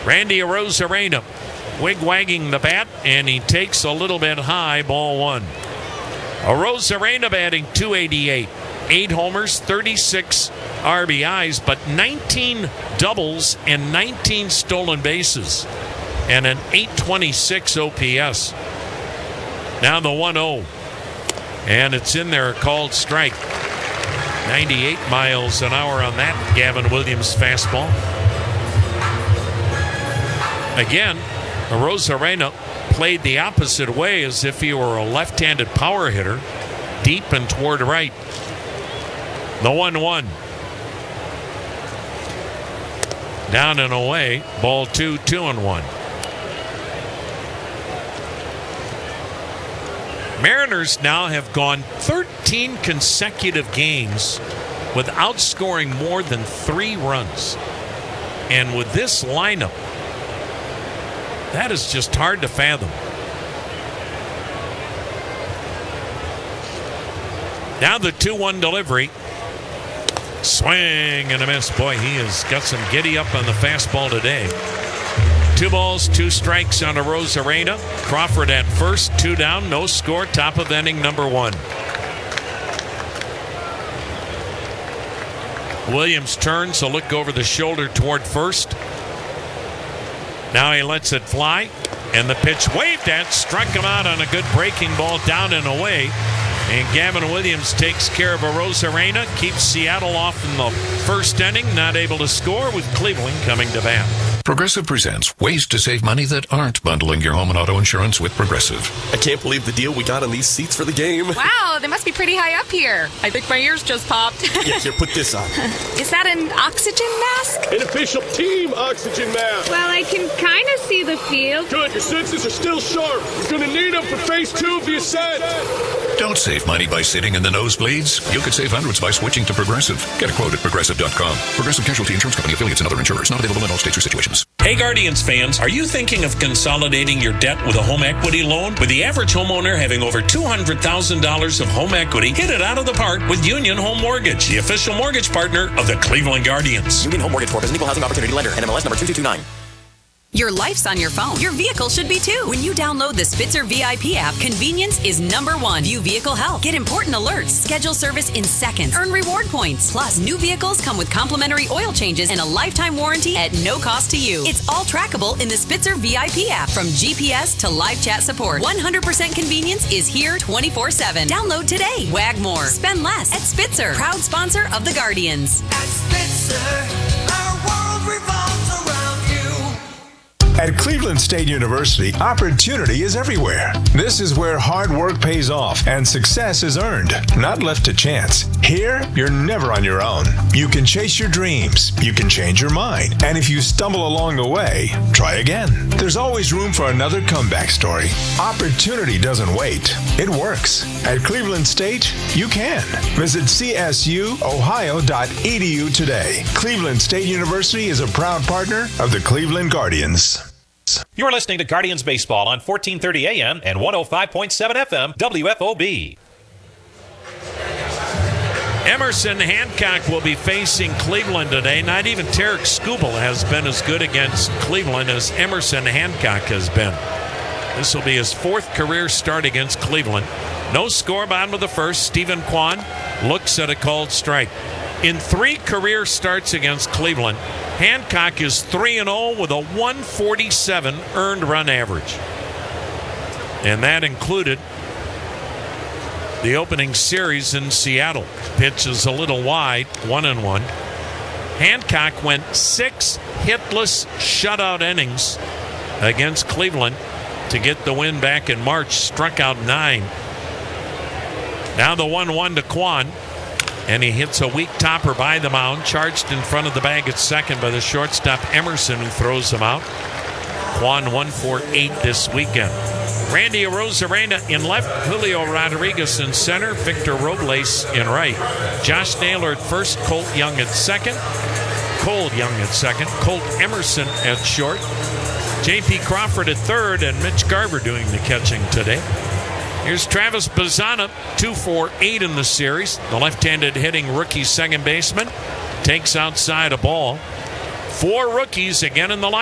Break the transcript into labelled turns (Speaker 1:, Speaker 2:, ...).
Speaker 1: Randy Arozarena wig-wagging the bat, and he takes a little bit high, ball one. Arozarena batting .288, 8 homers, 36 RBIs, but 19 doubles and 19 stolen bases, and an .826 OPS. Now the 1-0, and it's in there, called strike. 98 miles an hour on that Gavin Williams fastball. Again, Arozarena played the opposite way, as if he were a left-handed power hitter, deep and toward right. The 1-1. Down and away, ball 2, 2-1. Mariners now have gone 13 consecutive games without scoring more than 3 runs. And with this lineup, that is just hard to fathom. Now the 2-1 delivery. Swing and a miss. Boy, he has got some giddy up on the fastball today. 2 balls, 2 strikes on Arozarena. Crawford at first, 2 down, no score. Top of inning number 1. Williams turns to look over the shoulder toward first. Now he lets it fly, and the pitch waved at, struck him out on a good breaking ball, down and away. And Gavin Williams takes care of Arozarena, keeps Seattle off in the first inning, not able to score, with Cleveland coming to bat.
Speaker 2: Progressive presents ways to save money that aren't bundling your home and auto insurance with Progressive.
Speaker 3: I can't believe the deal we got on these seats for the game.
Speaker 4: Wow, they must be pretty high up here. I think my ears just popped.
Speaker 3: Yeah, here, put this on.
Speaker 4: Is that an oxygen mask?
Speaker 5: An official team oxygen mask.
Speaker 6: Well, I can kind of see the field.
Speaker 5: Good, your senses are still sharp. You're going to need them for phase 2 of the ascent.
Speaker 2: Don't save money by sitting in the nosebleeds. You could save hundreds by switching to Progressive. Get a quote at Progressive.com. Progressive Casualty Insurance Company, affiliates, and other insurers. Not available in all states or situations.
Speaker 1: Hey Guardians fans, are you thinking of consolidating your debt with a home equity loan? With the average homeowner having over $200,000 of home equity, hit it out of the park with Union Home Mortgage, the official mortgage partner of the Cleveland Guardians.
Speaker 3: Union Home Mortgage Corp is an equal housing opportunity lender. NMLS number 2229.
Speaker 7: Your life's on your phone. Your vehicle should be too. When you download the Spitzer VIP app, convenience is number 1. View vehicle health. Get important alerts. Schedule service in seconds. Earn reward points. Plus, new vehicles come with complimentary oil changes and a lifetime warranty at no cost to you. It's all trackable in the Spitzer VIP app. From GPS to live chat support, 100% convenience is here 24/7. Download today. Wag more. Spend less at Spitzer. Proud sponsor of the Guardians.
Speaker 8: At Spitzer, our world revolves around you.
Speaker 9: At Cleveland State University, opportunity is everywhere. This is where hard work pays off and success is earned, not left to chance. Here, you're never on your own. You can chase your dreams. You can change your mind. And if you stumble along the way, try again. There's always room for another comeback story. Opportunity doesn't wait. It works. At Cleveland State, you can. Visit csuohio.edu today. Cleveland State University is a proud partner of the Cleveland Guardians.
Speaker 10: You're listening to Guardians Baseball on 1430 AM and 105.7 FM WFOB.
Speaker 1: Emerson Hancock will be facing Cleveland today. Not even Tarek Skubal has been as good against Cleveland as Emerson Hancock has been. This will be his 4th career start against Cleveland. No score, bottom of the first. Stephen Kwan looks at a called strike. In 3 career starts against Cleveland, Hancock is 3-0 with a 147 earned run average. And that included the opening series in Seattle. Pitch is a little wide, 1-1. Hancock went 6 hitless shutout innings against Cleveland to get the win back in March. Struck out 9. Now the 1-1 to Kwan. And he hits a weak topper by the mound, charged in front of the bag at second by the shortstop Emerson, who throws him out. Kwan 1 for 8 this weekend. Randy Arozarena in left, Julio Rodriguez in center, Victor Robles in right. Josh Naylor at first, Colt Young at second, Colt Emerson at short, J.P. Crawford at third, and Mitch Garver doing the catching today. Here's Travis Bazzana, 2 for 8 in the series. The left-handed hitting rookie second baseman takes outside a ball. 4 rookies again in the line.